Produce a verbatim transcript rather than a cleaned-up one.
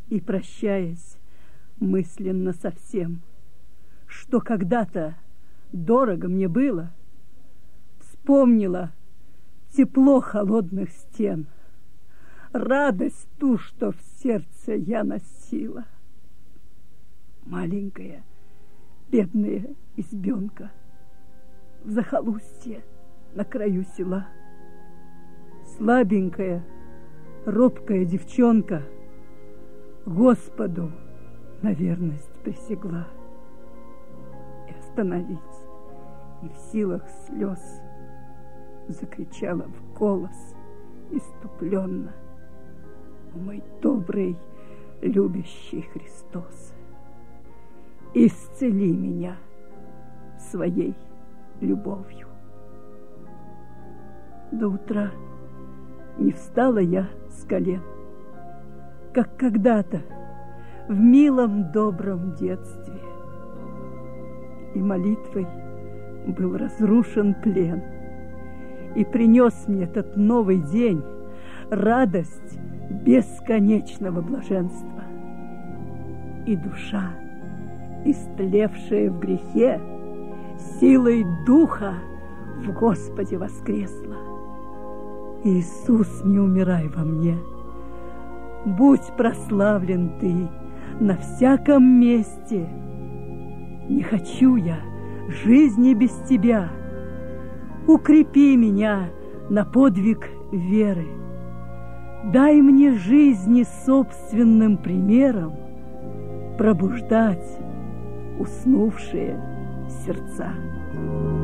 И, прощаясь мысленно совсем, что когда-то дорого мне было, вспомнила тепло холодных стен, радость ту, что в сердце я носила. Маленькая, бедная избенка в захолустье на краю села. Слабенькая, робкая девчонка Господу на верность присягла. И остановить не в силах слез закричала в голос иступленно: «О, мой добрый, любящий Христос, исцели меня своей любовью». До утра не встала я с колен, как когда-то в милом добром детстве, и молитвой был разрушен плен, и принес мне этот новый день радость бесконечного блаженства. И душа, истлевшая в грехе, силой духа в Господе воскресла. Иисус, не умирай во мне, будь прославлен Ты на всяком месте. Не хочу я жизни без Тебя. Укрепи меня на подвиг веры. Дай мне жизни собственным примером пробуждать уснувшие сердца.